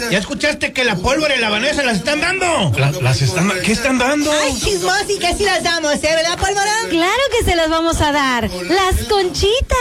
¿Ya escuchaste que la pólvora y la Vanessa las están dando? ¿Qué están dando? Ay, chismosi, que sí las damos, ¿verdad, pólvora? Claro que se las vamos a dar. Las conchitas.